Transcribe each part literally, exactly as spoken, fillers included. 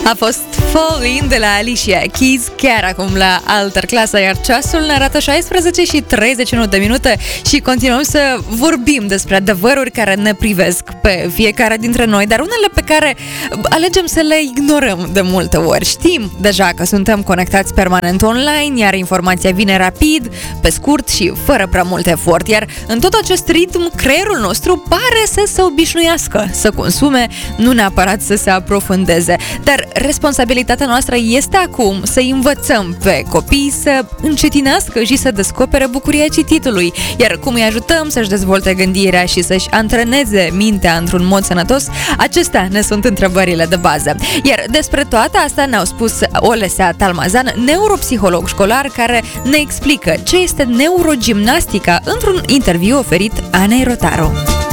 A fost Falling de la Alicia Keys, chiar acum la Alter Clasa, iar ceasul ne arată șaisprezece și treizeci și unu de minute și continuăm să vorbim despre adevăruri care ne privesc pe fiecare dintre noi, dar unele pe care alegem să le ignorăm de multe ori. Știm deja că suntem conectați permanent online, iar informația vine rapid, pe scurt și fără prea mult efort, iar în tot acest ritm creierul nostru pare să se obișnuiască să consume, nu neapărat să se aprofundeze. Dar responsabilitatea noastră este acum să învățăm pe copii să încetinească și să descopere bucuria cititului, iar cum îi ajutăm să-și dezvolte gândirea și să-și antreneze mintea într-un mod sănătos, acestea ne sunt întrebările de bază. Iar despre toate astea ne-au spus Olesea Talmazan, neuropsiholog școlar, care ne explică ce este neurogimnastica într-un interviu oferit Anei Rotaru.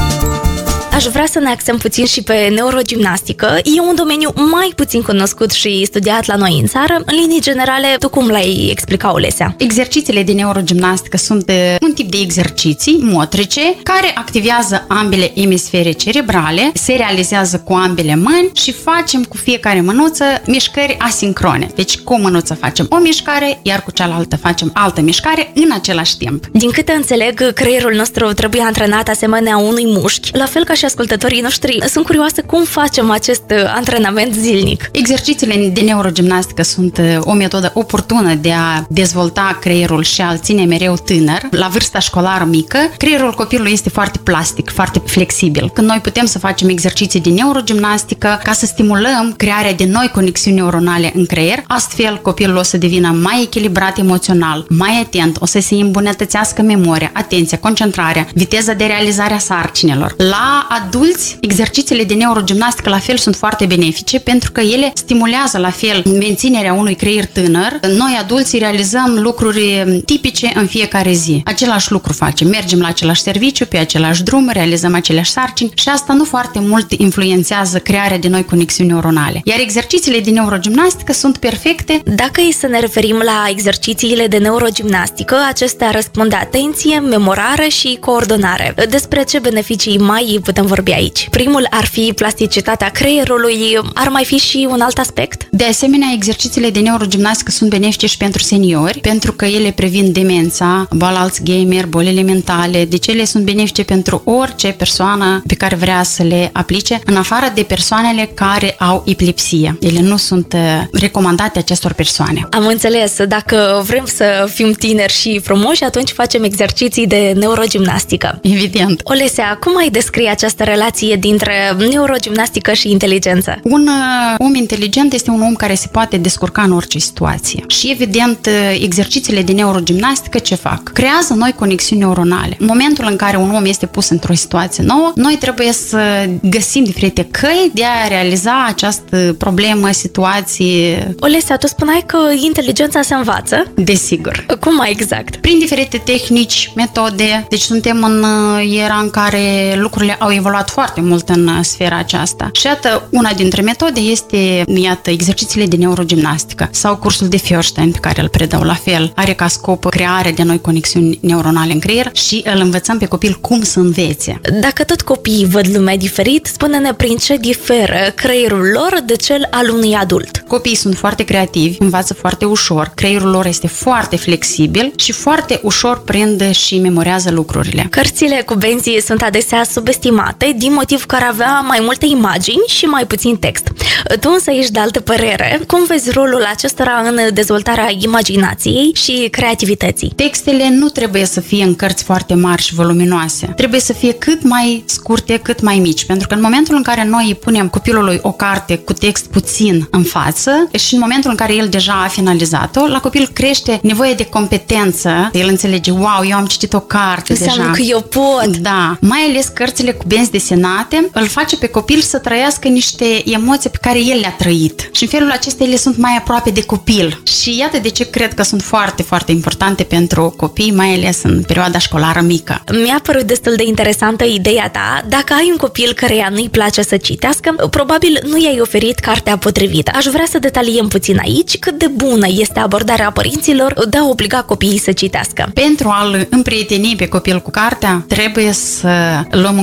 Aș vrea să ne axăm puțin și pe neurogimnastică. E un domeniu mai puțin cunoscut și studiat la noi în țară. În linii generale, tu cum l-ai explica, Olesea? Exercițiile de neurogimnastică sunt un tip de exerciții motrice care activează ambele emisfere cerebrale, se realizează cu ambele mâini și facem cu fiecare mânuță mișcări asincrone. Deci cu o mânuță facem o mișcare, iar cu cealaltă facem altă mișcare în același timp. Din câte înțeleg, creierul nostru trebuie antrenat asemenea unui mușchi, la fel ca și ascultătorii noștri. Sunt curioasă cum facem acest antrenament zilnic. Exercițiile de neurogimnastică sunt o metodă oportună de a dezvolta creierul și a-l ține mereu tânăr. La vârsta școlară mică, creierul copilului este foarte plastic, foarte flexibil. Când noi putem să facem exerciții de neurogimnastică ca să stimulăm crearea de noi conexiuni neuronale în creier, astfel copilul o să devină mai echilibrat emoțional, mai atent, o să se îmbunătățească memoria, atenția, concentrarea, viteza de realizare a sarcinilor. La adulți, exercițiile de neurogimnastică la fel sunt foarte benefice pentru că ele stimulează la fel menținerea unui creier tânăr. Noi adulții realizăm lucruri tipice în fiecare zi. Același lucru facem, mergem la același serviciu, pe același drum, realizăm aceleași sarcini și asta nu foarte mult influențează crearea de noi conexiuni neuronale. Iar exercițiile de neurogimnastică sunt perfecte. Dacă e să ne referim la exercițiile de neurogimnastică, acestea răspund de atenție, memorare și coordonare. Despre ce beneficii mai putem vorbi aici? Primul ar fi plasticitatea creierului, ar mai fi și un alt aspect? De asemenea, exercițiile de neurogimnastică sunt benefice și pentru seniori, pentru că ele previn demența, boala Alzheimer, bolile mentale, deci ele sunt benefice pentru orice persoană pe care vrea să le aplice, în afară de persoanele care au epilepsie. Ele nu sunt recomandate acestor persoane. Am înțeles, dacă vrem să fim tineri și frumoși, atunci facem exerciții de neurogimnastică. Evident. Olesea, cum ai descrie această relație dintre neurogimnastică și inteligență? Un om inteligent este un om care se poate descurca în orice situație. Și evident, exercițiile de neurogimnastică ce fac? Creează noi conexiuni neuronale. În momentul în care un om este pus într-o situație nouă, noi trebuie să găsim diferite căi de a realiza această problemă, situație. Olesea, tu spuneai că inteligența se învață? Desigur. Cum mai exact? Prin diferite tehnici, metode. Deci suntem în era în care lucrurile au evoluat foarte mult în sfera aceasta. Și iată, una dintre metode este, iată, exercițiile de neurogimnastică sau cursul de Feuerstein pe care îl predau la fel. Are ca scop crearea de noi conexiuni neuronale în creier și îl învățăm pe copil cum să învețe. Dacă tot copiii văd lumea diferit, spune-ne prin ce diferă creierul lor de cel al unui adult. Copiii sunt foarte creativi, învață foarte ușor, creierul lor este foarte flexibil și foarte ușor prind și memorează lucrurile. Cărțile cu benzi sunt adesea subestimate din motiv că ar avea mai multe imagini și mai puțin text. Tu însă ești de altă părere. Cum vezi rolul acestora în dezvoltarea imaginației și creativității? Textele nu trebuie să fie în cărți foarte mari și voluminoase. Trebuie să fie cât mai scurte, cât mai mici, pentru că în momentul în care noi îi punem copilului o carte cu text puțin în față și în momentul în care el deja a finalizat-o, la copil crește nevoie de competență. El înțelege, wow, eu am citit o carte Înseamnă deja. că eu pot. Da, mai ales cărțile cu benzi desenate îl face pe copil să trăiască niște emoții pe care el le-a trăit. Și în felul acesta ele sunt mai aproape de copil. Și iată de ce cred că sunt foarte, foarte importante pentru copii, mai ales în perioada școlară mică. Mi-a părut destul de interesantă ideea ta. Dacă ai un copil căreia nu-i place să citească, probabil nu i-ai oferit cartea potrivită. Aș vrea să detaliem puțin aici cât de bună este abordarea părinților de a obliga copiii să citească. Pentru a-l împrieteni pe copil cu cartea, trebuie să luăm în considerare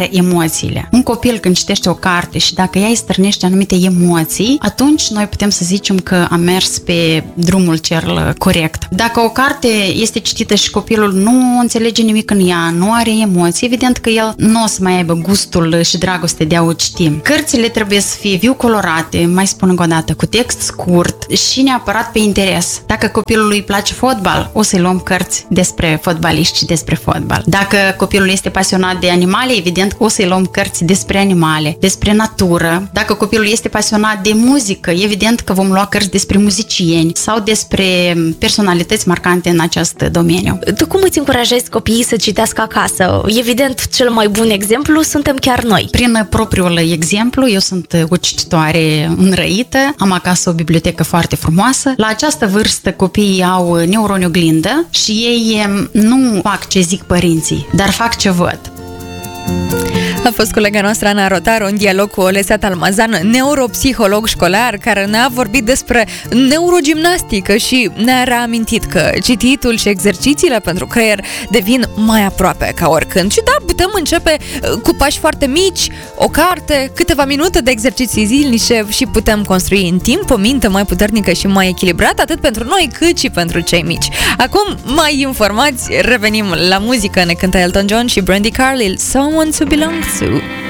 despre emoțiile. Un copil când citește o carte și dacă ea îi stârnește anumite emoții, atunci noi putem să zicem că a mers pe drumul cel corect. Dacă o carte este citită și copilul nu înțelege nimic în ea, nu are emoții, evident că el nu o să mai aibă gustul și dragoste de a o citi. Cărțile trebuie să fie viu colorate, mai spun încă o dată, cu text scurt și neapărat pe interes. Dacă copilului îi place fotbal, o să-i luăm cărți despre fotbaliști și despre fotbal. Dacă copilul este pasionat de animale, evident o să-i luăm cărți despre animale, despre natură. Dacă copilul este pasionat de muzică, evident că vom lua cărți despre muzicieni sau despre personalități marcante în acest domeniu. Tu cum îți încurajezi copiii să citească acasă? Evident, cel mai bun exemplu suntem chiar noi. Prin propriul exemplu, eu sunt o cititoare înrăită, am acasă o bibliotecă foarte frumoasă. La această vârstă copiii au neuroni oglindă și ei nu fac ce zic părinții, dar fac ce văd. A fost colega noastră Ana Rotaru în dialog cu Olesia Talmazan, neuropsiholog școlar, care ne-a vorbit despre neurogimnastică și ne-a reamintit că cititul și exercițiile pentru creier devin mai aproape ca oricând. Și da, putem începe cu pași foarte mici, o carte, câteva minute de exerciții zilnice și putem construi în timp o minte mai puternică și mai echilibrată, atât pentru noi cât și pentru cei mici. Acum, mai informați, revenim la muzică, ne cântă Elton John și Brandy Carlile, Someone to Belong to.